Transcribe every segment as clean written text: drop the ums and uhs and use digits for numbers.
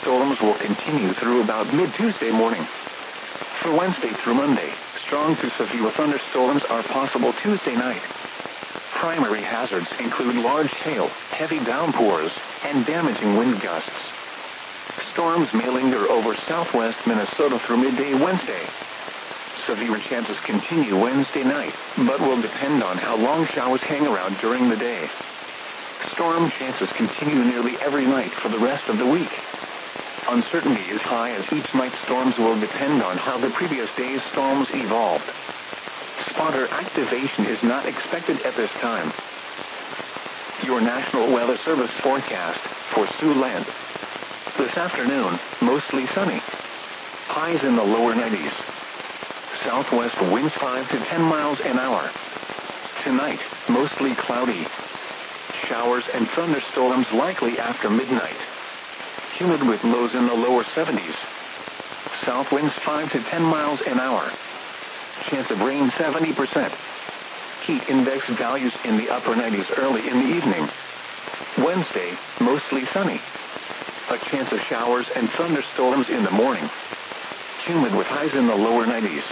thunderstorms will continue through about mid-Tuesday morning. For Wednesday through Monday, strong to severe thunderstorms are possible Tuesday night. Primary hazards include large hail, heavy downpours, and damaging wind gusts. Storms may linger over southwest Minnesota through midday Wednesday. Severe chances continue Wednesday night, but will depend on how long showers hang around during the day. Storm chances continue nearly every night for the rest of the week. Uncertainty is high as each night's storms will depend on how the previous day's storms evolved. Spotter activation is not expected at this time. Your National Weather Service forecast for Siouxland. This afternoon, mostly sunny. Highs in the lower 90s. Southwest winds 5 to 10 miles an hour. Tonight, mostly cloudy. Showers and thunderstorms likely after midnight. Humid with lows in the lower 70s. South winds 5 to 10 miles an hour. Chance of rain 70%. Heat index values in the upper 90s early in the evening. Wednesday, mostly sunny. A chance of showers and thunderstorms in the morning. Humid with highs in the lower 90s.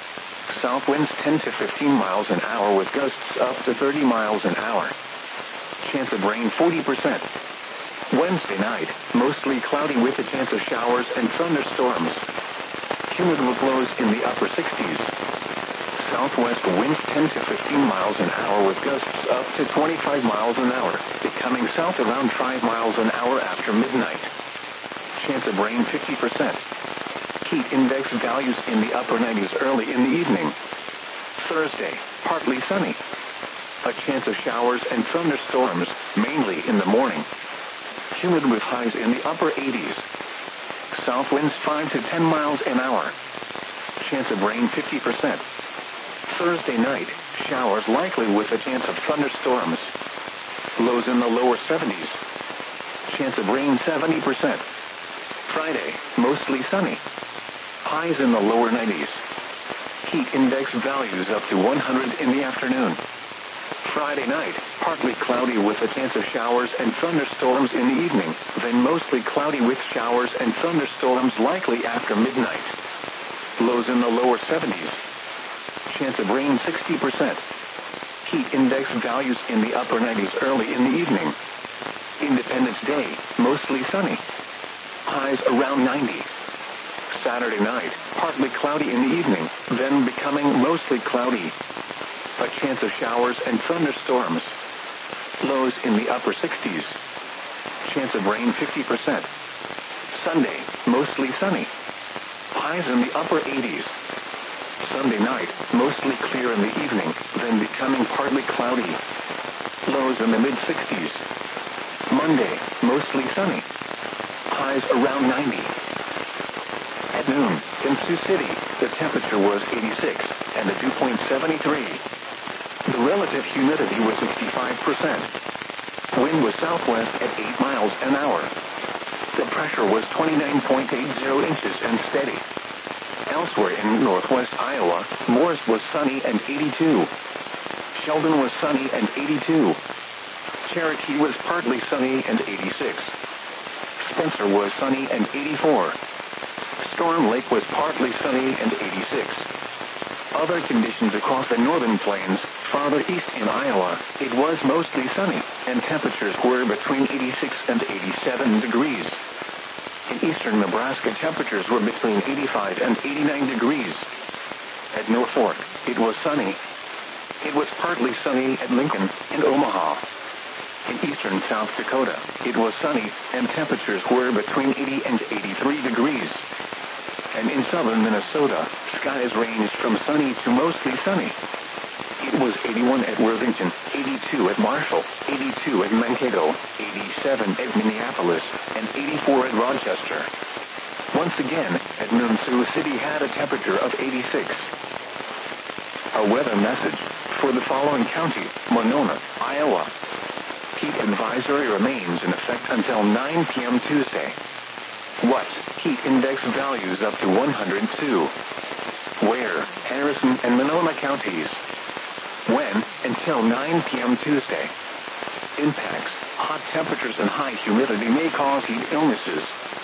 South winds 10 to 15 miles an hour with gusts up to 30 miles an hour. Chance of rain 40%. Wednesday night, mostly cloudy with a chance of showers and thunderstorms. Humid with lows in the upper 60s. Southwest winds 10 to 15 miles an hour with gusts up to 25 miles an hour, becoming south around 5 miles an hour after midnight. Chance of rain 50%. Heat index values in the upper 90s early in the evening. Thursday, partly sunny. A chance of showers and thunderstorms, mainly in the morning. Humid with highs in the upper 80s. South winds 5 to 10 miles an hour. Chance of rain 50%. Thursday night, showers likely with a chance of thunderstorms. Lows in the lower 70s. Chance of rain 70%. Friday, mostly sunny. Highs in the lower 90s. Heat index values up to 100 in the afternoon. Friday night, partly cloudy with a chance of showers and thunderstorms in the evening, then mostly cloudy with showers and thunderstorms likely after midnight. Lows in the lower 70s. Chance of rain 60%. Heat index values in the upper 90s early in the evening. Independence Day, mostly sunny. Highs around 90. Saturday night, partly cloudy in the evening, then becoming mostly cloudy. A chance of showers and thunderstorms. Lows in the upper 60s. Chance of rain 50%. Sunday, mostly sunny. Highs in the upper 80s. Sunday night, mostly clear in the evening, then becoming partly cloudy. Lows in the mid-60s. Monday, mostly sunny. Highs around 90. At noon, in Sioux City, the temperature was 86 and the dew point 73. The relative humidity was 65%. Wind was southwest at 8 miles an hour. The pressure was 29.80 inches and steady. Elsewhere in northwest Iowa, Morris was sunny and 82. Sheldon was sunny and 82. Cherokee was partly sunny and 86. Spencer was sunny and 84. Storm Lake was partly sunny and 86. Other conditions across the northern plains, farther east in Iowa, it was mostly sunny, and temperatures were between 86 and 87 degrees. In eastern Nebraska, temperatures were between 85 and 89 degrees. At North Fork, it was sunny. It was partly sunny at Lincoln and Omaha. In eastern South Dakota, it was sunny, and temperatures were between 80 and 83 degrees. And in southern Minnesota, skies ranged from sunny to mostly sunny. It was 81 at Worthington, 82 at Marshall, 82 at Mankato, 87 at Minneapolis, and 84 at Rochester. Once again, at noon, Sioux City had a temperature of 86. A weather message for the following county: Monona, Iowa. Heat advisory remains in effect until 9 p.m. Tuesday. What? Heat index values up to 102. Where? Harrison and Monona counties. When? Until 9 p.m. Tuesday. Impacts: hot temperatures and high humidity may cause heat illnesses.